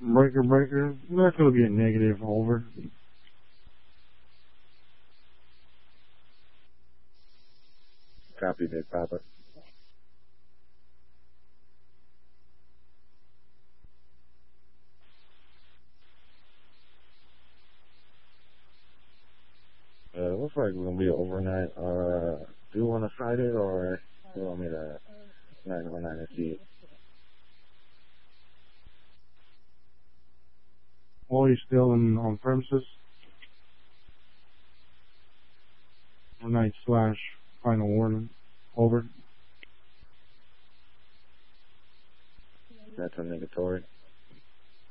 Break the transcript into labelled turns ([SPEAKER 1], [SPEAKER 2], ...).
[SPEAKER 1] Breaker, breaker. That's going to be a negative over.
[SPEAKER 2] Copy, Big Papa. Looks like we're going to be overnight. Do you want to fight it, or do you want me to 919 and see it?
[SPEAKER 1] While he's still on premises. Overnight / final warning. Over.
[SPEAKER 2] That's a negatory.